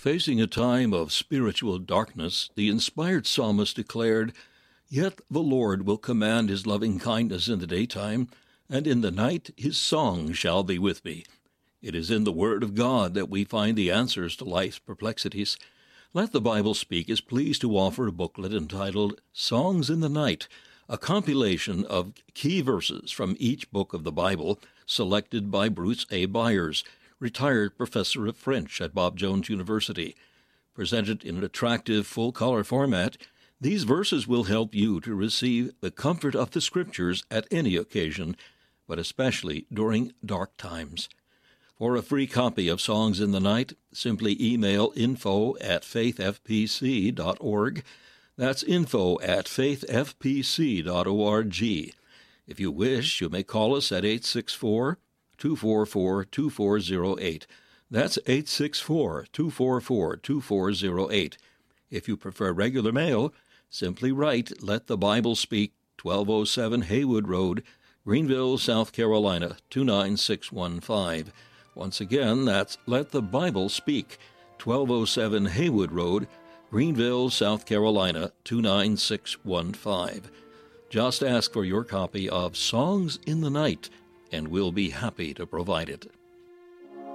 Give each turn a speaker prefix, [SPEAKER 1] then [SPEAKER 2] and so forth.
[SPEAKER 1] Facing a time of spiritual darkness, the inspired psalmist declared, "Yet the Lord will command his loving kindness in the daytime, and in the night his song shall be with me." It is in the Word of God that we find the answers to life's perplexities. Let the Bible Speak is pleased to offer a booklet entitled Songs in the Night, a compilation of key verses from each book of the Bible selected by Bruce A. Byers, retired professor of French at Bob Jones University. Presented in an attractive full-color format, these verses will help you to receive the comfort of the Scriptures at any occasion, but especially during dark times. For a free copy of Songs in the Night, simply email info@faithfpc.org. That's info@faithfpc.org. If you wish, you may call us at 864-244-2408. That's 864-244-2408. If you prefer regular mail, simply write Let the Bible Speak, 1207 Haywood Road, Greenville, South Carolina, 29615. Once again, that's Let the Bible Speak, 1207 Haywood Road, Greenville, South Carolina, 29615. Just ask for your copy of Songs in the Night, and we'll be happy to provide it.